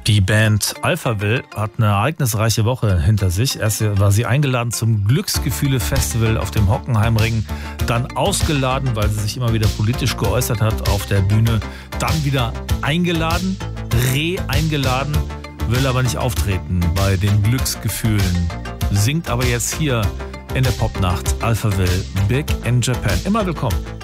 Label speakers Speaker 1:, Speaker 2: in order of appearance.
Speaker 1: Die Band Alphaville hat eine ereignisreiche Woche hinter sich. Erst war sie eingeladen zum Glücksgefühle-Festival auf dem Hockenheimring, dann ausgeladen, weil sie sich immer wieder politisch geäußert hat auf der Bühne, dann wieder eingeladen, eingeladen, will aber nicht auftreten bei den Glücksgefühlen, singt aber jetzt hier in der Popnacht Alphaville Big in Japan. Immer willkommen.